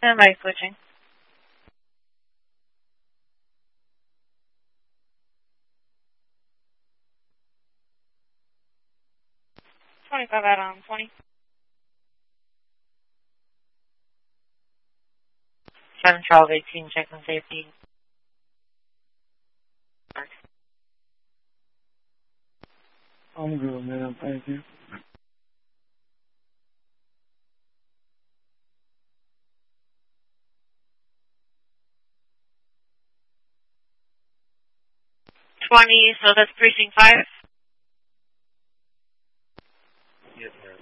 Am I switching? $25 out on 20. 7 Charles 18, check on safety. I'm good, man. Thank you. So that's precinct 5? Yes, ma'am.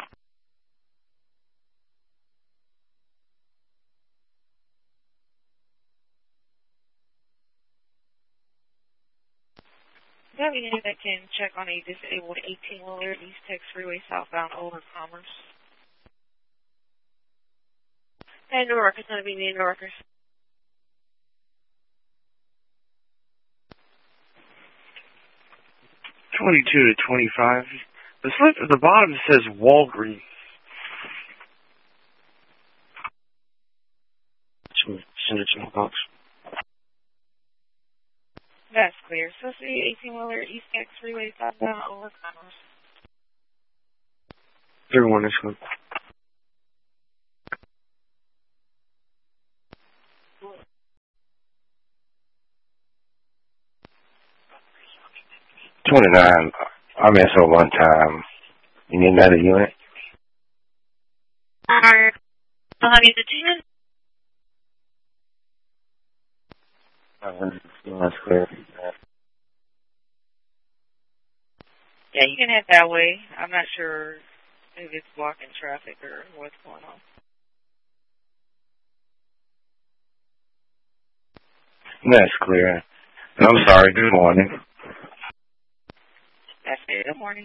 Do you have anyone that can check on a disabled 18-wheeler East Texas Freeway southbound over Commerce? And New York, it's going to be New Yorkers. $22 to $25. The slip at the bottom says Walgreens. Send it to my box. That's clear. So see 18-wheeler East Texas Freeway southbound over Commerce. 31, that's good. $29. I messed up one time. You need another unit? Still having the unit? That's clear. Yeah, you can head that way. I'm not sure if it's blocking traffic or what's going on. That's clear. I'm sorry. Good morning. That's it. Good morning.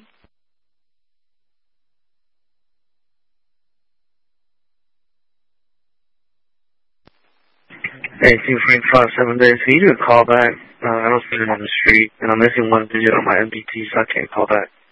Hey, 2.57 days. Can you do a call back? I don't see it on the street, and I'm missing one digit on my MPT, so I can't call back.